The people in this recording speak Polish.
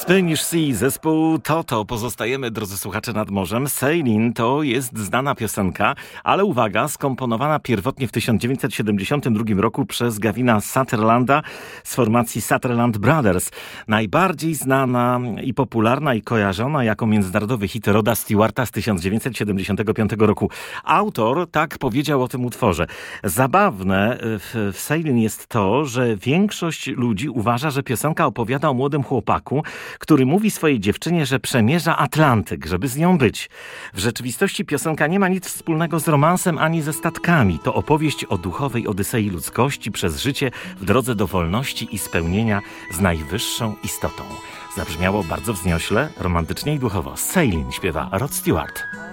Spanish Sea, zespół Toto. Pozostajemy, drodzy słuchacze, nad morzem. Sailing to jest znana piosenka, ale uwaga, skomponowana pierwotnie w 1972 roku przez Gavina Sutherlanda z formacji Sutherland Brothers. Najbardziej znana i popularna i kojarzona jako międzynarodowy hit Roda Stewarta z 1975 roku. Autor tak powiedział o tym utworze. Zabawne w Sailing jest to, że większość ludzi uważa, że piosenka opowiada o młodym chłopaku, który mówi swojej dziewczynie, że przemierza Atlantyk, żeby z nią być. W rzeczywistości piosenka nie ma nic wspólnego z romansem ani ze statkami. To opowieść o duchowej odysei ludzkości przez życie w drodze do wolności i spełnienia z najwyższą istotą. Zabrzmiało bardzo wzniośle, romantycznie i duchowo. Sailing śpiewa Rod Stewart.